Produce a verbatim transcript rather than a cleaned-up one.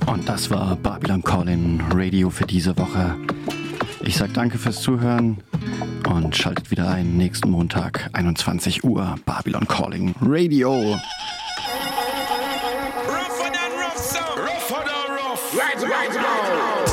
Und das war Babylon Calling Radio für diese Woche. Ich sage danke fürs Zuhören und schaltet wieder ein nächsten Montag, einundzwanzig Uhr, Babylon Calling Radio. Rougher than rough, so. Rougher than rough. Right, right, right.